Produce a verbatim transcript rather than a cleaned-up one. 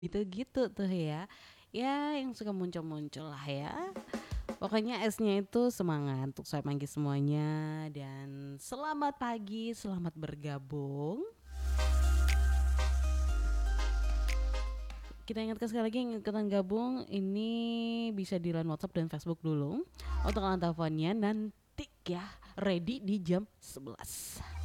Gitu-gitu tuh ya. Ya yang suka muncul-muncul lah ya. Pokoknya esnya itu semangat untuk saya pagi semuanya dan selamat pagi, selamat bergabung. Kita ingatkan sekali lagi yang ikutan gabung ini bisa di line WhatsApp dan Facebook dulu. Untuk line teleponnya nanti ya ready di jam sebelas.